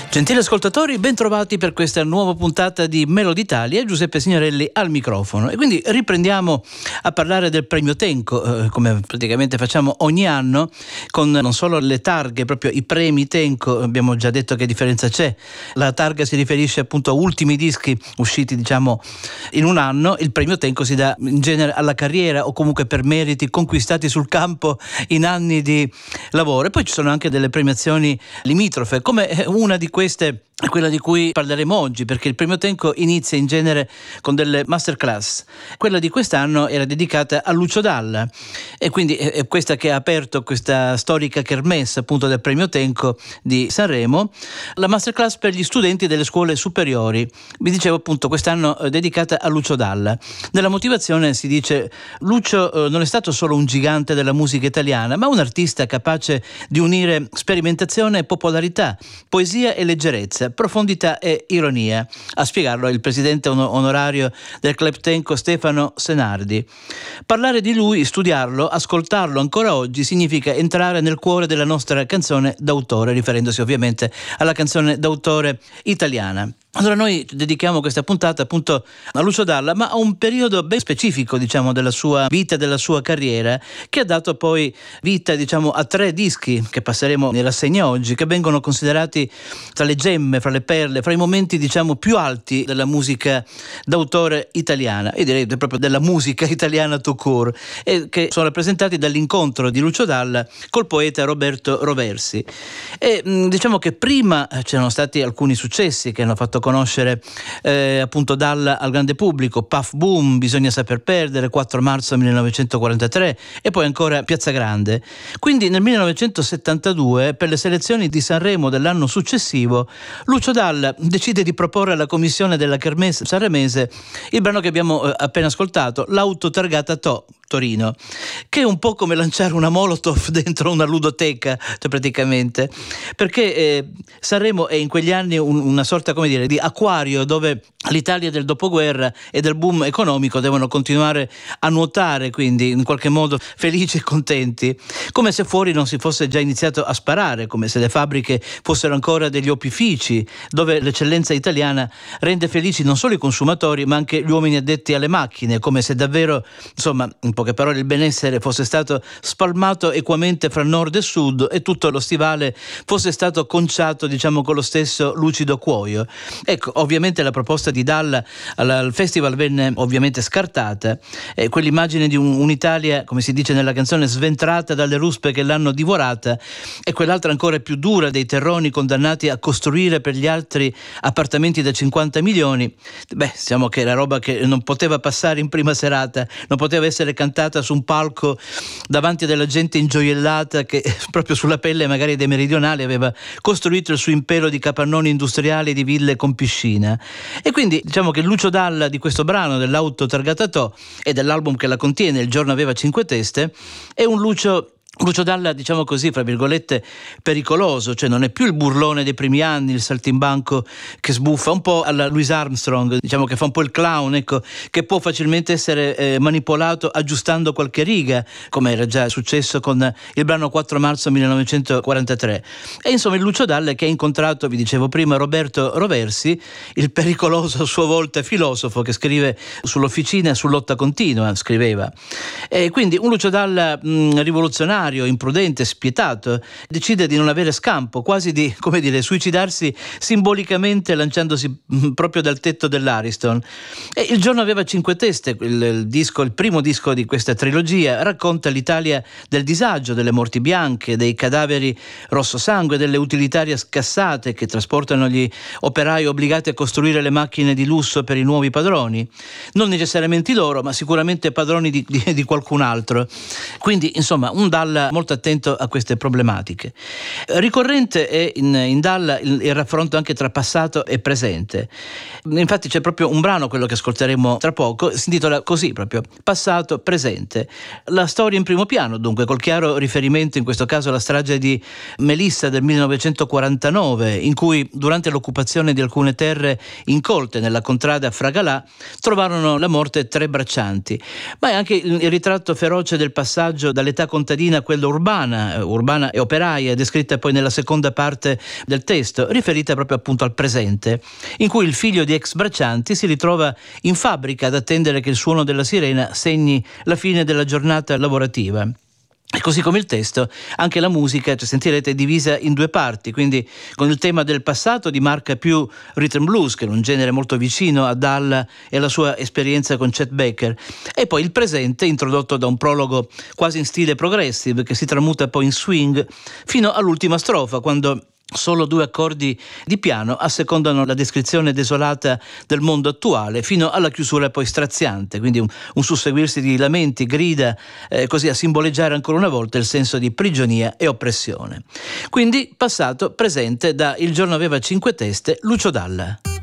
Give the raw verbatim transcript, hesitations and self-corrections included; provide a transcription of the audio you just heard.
Gentili ascoltatori, ben trovati per questa nuova puntata di Melody Italia. Giuseppe Signorelli al microfono. E quindi riprendiamo a parlare del premio Tenco, eh, come praticamente facciamo ogni anno, con non solo le targhe, proprio i premi Tenco. Abbiamo già detto che differenza c'è. La targa si riferisce appunto a ultimi dischi usciti, diciamo, in un anno. Il premio Tenco si dà in genere alla carriera o comunque per meriti conquistati sul campo in anni di lavoro. E poi ci sono anche delle premiazioni limitrofe, come una di queste è quella di cui parleremo oggi, perché il premio Tenco inizia in genere con delle masterclass. Quella di quest'anno era dedicata a Lucio Dalla e quindi è questa che ha aperto questa storica kermesse appunto del premio Tenco di Sanremo, la masterclass per gli studenti delle scuole superiori. Vi dicevo appunto quest'anno dedicata a Lucio Dalla. Nella motivazione si dice: Lucio eh, non è stato solo un gigante della musica italiana, ma un artista capace di unire sperimentazione e popolarità, poesia e leggerezza, profondità e ironia. A spiegarlo il presidente onorario del Club Tenco Stefano Senardi. Parlare di lui, studiarlo, ascoltarlo ancora oggi significa entrare nel cuore della nostra canzone d'autore, riferendosi ovviamente alla canzone d'autore italiana. Allora noi dedichiamo questa puntata appunto a Lucio Dalla, ma a un periodo ben specifico, diciamo, della sua vita e della sua carriera, che ha dato poi vita, diciamo, a tre dischi che passeremo in rassegna oggi, che vengono considerati tra le gemme, fra le perle, fra i momenti, diciamo, più alti della musica d'autore italiana, e direi proprio della musica italiana tout court, e che sono rappresentati dall'incontro di Lucio Dalla col poeta Roberto Roversi. E diciamo che prima c'erano stati alcuni successi che hanno fatto conoscere eh, appunto Dalla al grande pubblico: Puff Boom, Bisogna saper perdere, quattro marzo millenovecentoquarantatré, e poi ancora Piazza Grande. Quindi nel millenovecentosettantadue, per le selezioni di Sanremo dell'anno successivo, Lucio Dalla decide di proporre alla commissione della kermesse sanremese il brano che abbiamo eh, appena ascoltato, L'auto targata To Torino, che è un po' come lanciare una Molotov dentro una ludoteca, cioè praticamente, perché eh, Sanremo è in quegli anni un, una sorta, come dire, di acquario dove l'Italia del dopoguerra e del boom economico devono continuare a nuotare, quindi in qualche modo felici e contenti, come se fuori non si fosse già iniziato a sparare, come se le fabbriche fossero ancora degli opifici dove l'eccellenza italiana rende felici non solo i consumatori ma anche gli uomini addetti alle macchine, come se davvero, insomma, in poche parole, il benessere fosse stato spalmato equamente fra nord e sud e tutto lo stivale fosse stato conciato, diciamo, con lo stesso lucido cuoio. Ecco, ovviamente la proposta di Dalla al, al festival venne ovviamente scartata, e quell'immagine di un, un'Italia, come si dice nella canzone, sventrata dalle ruspe che l'hanno divorata, e quell'altra ancora più dura dei terroni condannati a costruire per gli altri appartamenti da cinquanta milioni, beh, diciamo che era roba che non poteva passare in prima serata, non poteva essere cantata su un palco davanti a della gente ingioiellata che proprio sulla pelle magari dei meridionali aveva costruito il suo impero di capannoni industriali e di ville con piscina. E quindi diciamo che Lucio Dalla, di questo brano dell'auto targata To e dell'album che la contiene, Il giorno aveva cinque teste, è un Lucio Lucio Dalla, diciamo così, fra virgolette, pericoloso, cioè non è più il burlone dei primi anni, il saltimbanco che sbuffa, un po' alla Louis Armstrong, diciamo che fa un po' il clown, ecco, che può facilmente essere eh, manipolato aggiustando qualche riga, come era già successo con il brano quattro marzo millenovecentoquarantatré. E insomma il Lucio Dalla che ha incontrato, vi dicevo prima, Roberto Roversi, il pericoloso a sua volta filosofo che scrive sull'Officina e su Lotta Continua, scriveva. E quindi un Lucio Dalla mh, rivoluzionario, imprudente, spietato, decide di non avere scampo, quasi di, come dire, suicidarsi simbolicamente lanciandosi proprio dal tetto dell'Ariston. E Il giorno aveva cinque teste, il, il disco, il primo disco di questa trilogia, racconta l'Italia del disagio, delle morti bianche, dei cadaveri rosso sangue, delle utilitarie scassate che trasportano gli operai obbligati a costruire le macchine di lusso per i nuovi padroni, non necessariamente loro, ma sicuramente padroni di, di, di qualcun altro. Quindi insomma un Dalla molto attento a queste problematiche. Ricorrente è in, in Dalla il, il raffronto anche tra passato e presente. Infatti c'è proprio un brano, quello che ascolteremo tra poco, si intitola così proprio: passato, presente. La storia in primo piano, dunque, col chiaro riferimento in questo caso alla strage di Melissa del millenovecentoquarantanove, in cui durante l'occupazione di alcune terre incolte nella contrada Fragalà trovarono la morte tre braccianti. Ma è anche il, il ritratto feroce del passaggio dall'età contadina Sirena, quella urbana, urbana e operaia, descritta poi nella seconda parte del testo, riferita proprio appunto al presente, in cui il figlio di ex braccianti si ritrova in fabbrica ad attendere che il suono della sirena segni la fine della giornata lavorativa. E così come il testo, anche la musica, cioè, sentirete, è divisa in due parti, quindi con il tema del passato di marca più rhythm blues, che è un genere molto vicino a Dalla e alla sua esperienza con Chet Baker, e poi il presente introdotto da un prologo quasi in stile progressive che si tramuta poi in swing fino all'ultima strofa, quando solo due accordi di piano assecondano la descrizione desolata del mondo attuale fino alla chiusura poi straziante, quindi un, un susseguirsi di lamenti, grida, eh, così a simboleggiare ancora una volta il senso di prigionia e oppressione. Quindi passato, presente da Il giorno aveva cinque teste, Lucio Dalla.